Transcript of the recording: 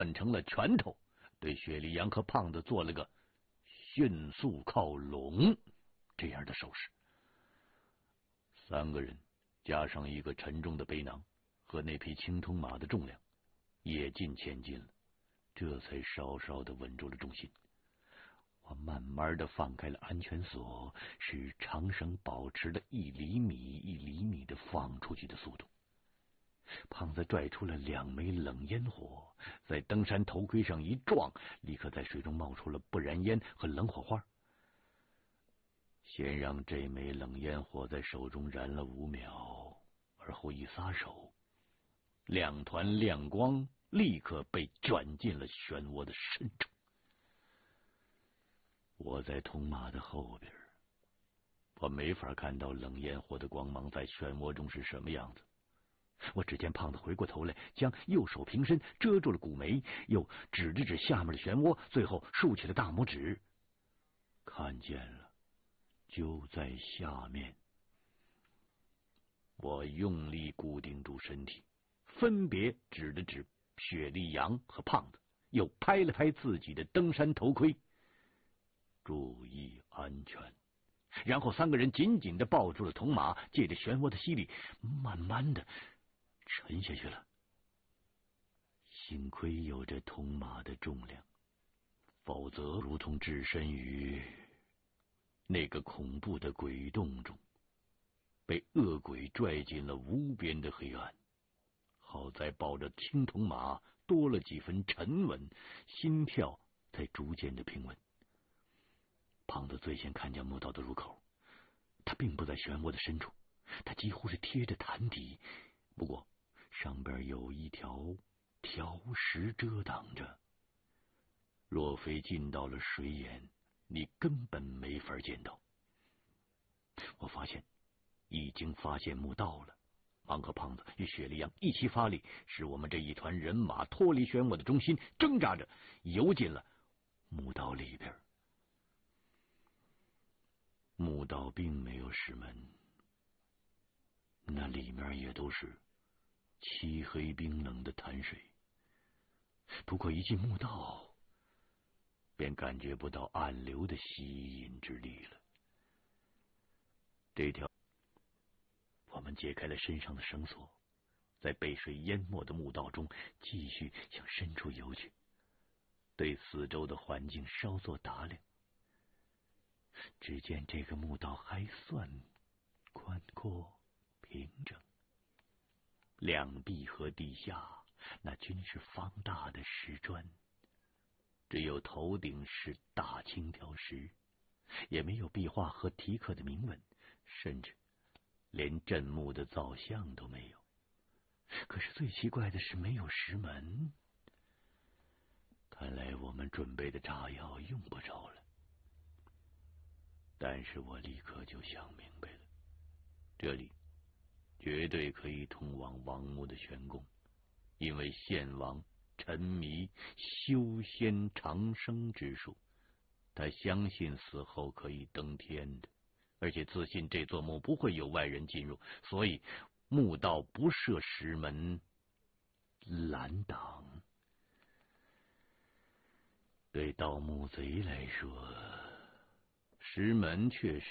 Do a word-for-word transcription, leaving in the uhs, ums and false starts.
攥成了拳头，对雪莉杨和胖子做了个迅速靠拢这样的手势。三个人加上一个沉重的背囊和那匹青铜马的重量，也近前进了，这才稍稍的稳住了重心。我慢慢的放开了安全锁，使长绳保持了一厘米一厘米的放出去的速度。胖子拽出了两枚冷烟火，在登山头盔上一撞，立刻在水中冒出了不燃烟和冷火花。先让这枚冷烟火在手中燃了五秒，而后一撒手，两团亮光立刻被卷进了漩涡的深处。我在铜马的后边，我没法看到冷烟火的光芒在漩涡中是什么样子。我只见胖子回过头来，将右手平身遮住了骨眉，又指了指下面的漩涡，最后竖起了大拇指。看见了，就在下面。我用力固定住身体，分别指了指雪莉杨和胖子，又拍了拍自己的登山头盔，注意安全。然后三个人紧紧的抱住了铜马，借着漩涡的吸力，慢慢的沉下去了。幸亏有着铜马的重量，否则如同置身于那个恐怖的鬼洞中，被恶鬼拽进了无边的黑暗。好在抱着青铜马多了几分沉稳，心跳才逐渐的平稳。胖子最先看见墓道的入口，他并不在漩涡的深处，他几乎是贴着潭底，不过上边有一条条石遮挡着，若非进到了水眼，你根本没法见到。我发现已经发现墓道了，王和胖子与雪莉杨一起发力，使我们这一团人马脱离漩涡的中心，挣扎着游进了墓道里边。墓道并没有石门，那里面也都是漆黑冰冷的潭水。不过一进墓道，便感觉不到暗流的吸引之力了。这条，我们解开了身上的绳索，在被水淹没的墓道中继续向深处游去，对四周的环境稍作打量。只见这个墓道还算宽阔平整，两壁和地下那均是方大的石砖，只有头顶是大青条石，也没有壁画和题刻的铭文，甚至连镇墓的造像都没有。可是最奇怪的是没有石门，看来我们准备的炸药用不着了。但是我立刻就想明白了，这里绝对可以通往王墓的玄宫，因为献王沉迷修仙长生之术，他相信死后可以登天的，而且自信这座墓不会有外人进入，所以墓道不设石门拦挡。对盗墓贼来说，石门确实